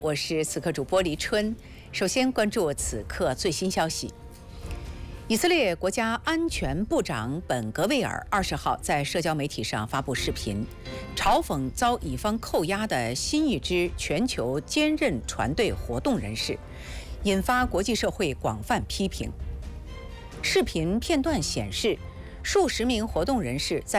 我是此刻主播黎春。首先关注此刻最新消息：以色列国家安全部长本格维尔20号在社交媒体上发布视频，嘲讽遭以方扣押的新一支全球坚韧船队活动人士，引发国际社会广泛批评。视频片段显示，数十名活动人士在